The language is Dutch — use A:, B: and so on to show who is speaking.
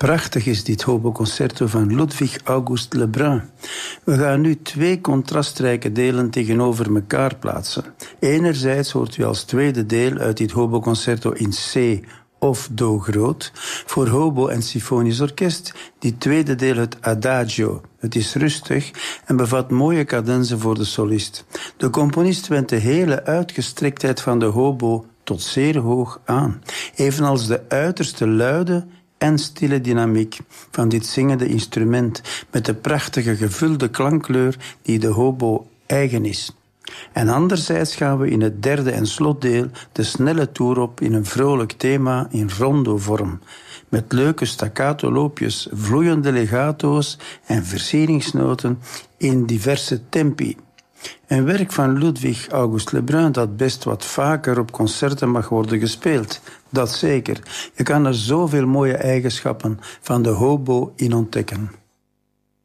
A: Prachtig is dit hoboconcerto van Ludwig August Lebrun. We gaan nu 2 contrastrijke delen tegenover elkaar plaatsen. Enerzijds hoort u als tweede deel uit dit hoboconcerto in C of Do groot voor hobo en symfonisch orkest. Dit tweede deel het Adagio. Het is rustig en bevat mooie cadenzen voor de solist. De componist wendt de hele uitgestrektheid van de hobo tot zeer hoog aan, evenals de uiterste luide en stille dynamiek van dit zingende instrument met de prachtige gevulde klankkleur die de hobo eigen is. En anderzijds gaan we in het derde en slotdeel de snelle toer op in een vrolijk thema in rondo-vorm, met leuke staccato-loopjes, vloeiende legato's en versieringsnoten in diverse tempi. Een werk van Ludwig August Lebrun dat best wat vaker op concerten mag worden gespeeld. Dat zeker. Je kan er zoveel mooie eigenschappen van de hobo in ontdekken.